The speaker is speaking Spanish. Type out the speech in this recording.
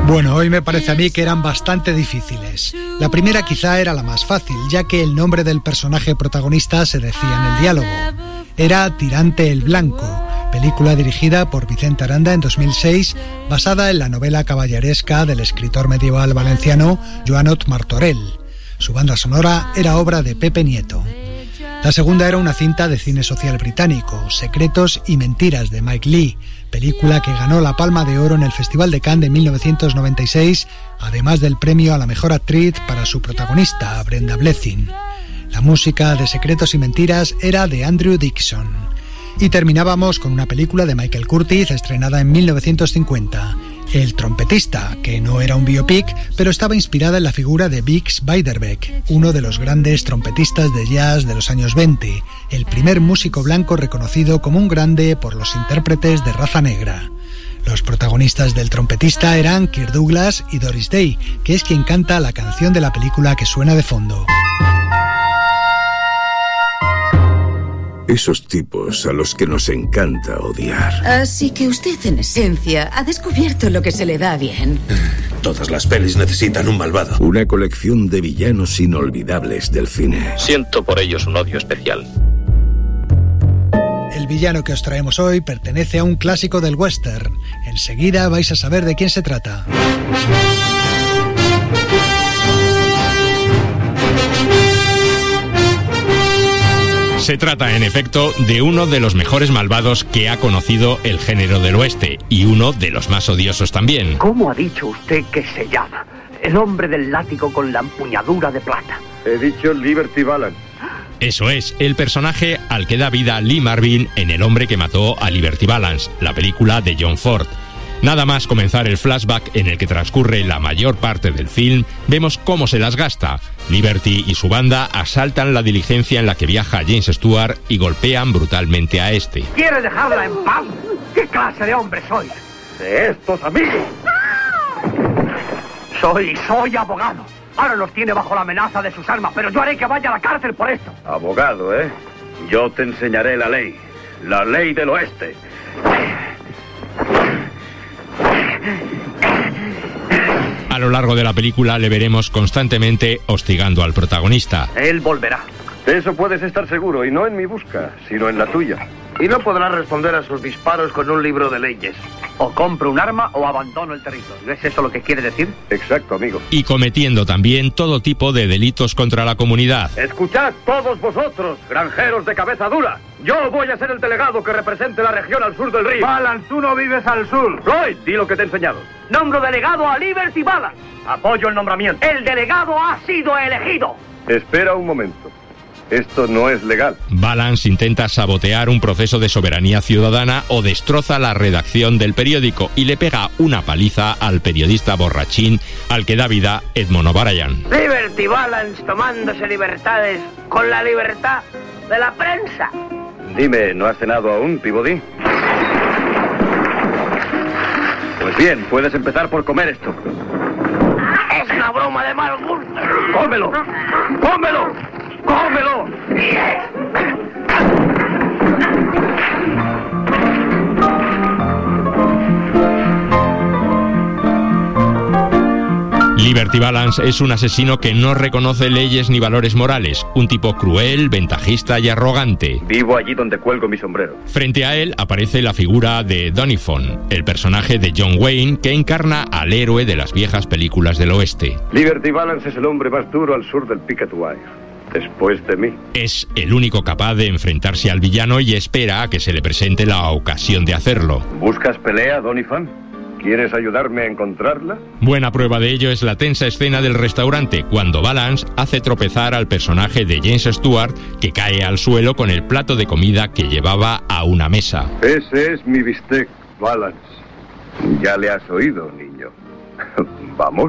Bueno, hoy me parece a mí que eran bastante difíciles. La primera quizá era la más fácil, ya que el nombre del personaje protagonista se decía en el diálogo. Era Tirante el Blanco, película dirigida por Vicente Aranda en 2006, basada en la novela caballeresca del escritor medieval valenciano Joanot Martorell. Su banda sonora era obra de Pepe Nieto. La segunda era una cinta de cine social británico, Secretos y Mentiras, de Mike Leigh, película que ganó la Palma de Oro en el Festival de Cannes de 1996, además del premio a la mejor actriz para su protagonista, Brenda Blethyn. La música de Secretos y Mentiras era de Andrew Dixon. Y terminábamos con una película de Michael Curtiz estrenada en 1950, El trompetista, que no era un biopic, pero estaba inspirada en la figura de Bix Beiderbecke, uno de los grandes trompetistas de jazz de los años 20, el primer músico blanco reconocido como un grande por los intérpretes de raza negra. Los protagonistas del trompetista eran Kirk Douglas y Doris Day, que es quien canta la canción de la película que suena de fondo. Esos tipos a los que nos encanta odiar. Así que usted, en esencia, ha descubierto lo que se le da bien. Todas las pelis necesitan un malvado. Una colección de villanos inolvidables del cine. Siento por ellos un odio especial. El villano que os traemos hoy pertenece a un clásico del western. Enseguida vais a saber de quién se trata. Se trata, en efecto, de uno de los mejores malvados que ha conocido el género del oeste, y uno de los más odiosos también. ¿Cómo ha dicho usted que se llama? El hombre del látigo con la empuñadura de plata. He dicho Liberty Balance. Eso es, el personaje al que da vida Lee Marvin en El hombre que mató a Liberty Balance, la película de John Ford. Nada más comenzar el flashback en el que transcurre la mayor parte del film, vemos cómo se las gasta. Liberty y su banda asaltan la diligencia en la que viaja James Stewart y golpean brutalmente a este. ¿Quiere dejarla en paz? ¿Qué clase de hombre soy? De estos amigos. Soy abogado. Ahora los tiene bajo la amenaza de sus armas, pero yo haré que vaya a la cárcel por esto. Abogado, ¿eh? Yo te enseñaré la ley del oeste. A lo largo de la película le veremos constantemente hostigando al protagonista. Él volverá. De eso puedes estar seguro, y no en mi busca, sino en la tuya. Y no podrá responder a sus disparos con un libro de leyes. O compro un arma o abandono el territorio. ¿Es eso lo que quiere decir? Exacto, amigo. Y cometiendo también todo tipo de delitos contra la comunidad. Escuchad todos vosotros, granjeros de cabeza dura. Yo voy a ser el delegado que represente la región al sur del río. Balance, tú no vives al sur. Floyd, di lo que te he enseñado. Nombro delegado a Liberty Balance. Apoyo el nombramiento. El delegado ha sido elegido. Espera un momento. Esto no es legal. Balance intenta sabotear un proceso de soberanía ciudadana o destroza la redacción del periódico y le pega una paliza al periodista borrachín al que da vida Edmond O'Brien. Liberty Balance tomándose libertades con la libertad de la prensa. Dime, ¿no has cenado aún, Peabody? Pues bien, puedes empezar por comer esto. Es una broma de mal gusto. ¡Cómelo! ¡Cómelo! ¡Cómelo! Liberty Balance es un asesino que no reconoce leyes ni valores morales, un tipo cruel, ventajista y arrogante. Vivo allí donde cuelgo mi sombrero. Frente a él aparece la figura de Doniphan, el personaje de John Wayne que encarna al héroe de las viejas películas del oeste. Liberty Balance es el hombre más duro al sur del Picket Wire. Después de mí. Es el único capaz de enfrentarse al villano y espera a que se le presente la ocasión de hacerlo. ¿Buscas pelea, Doniphan? ¿Quieres ayudarme a encontrarla? Buena prueba de ello es la tensa escena del restaurante, cuando Balance hace tropezar al personaje de James Stewart, que cae al suelo con el plato de comida que llevaba a una mesa. Ese es mi bistec, Balance. Ya le has oído, niño. Vamos.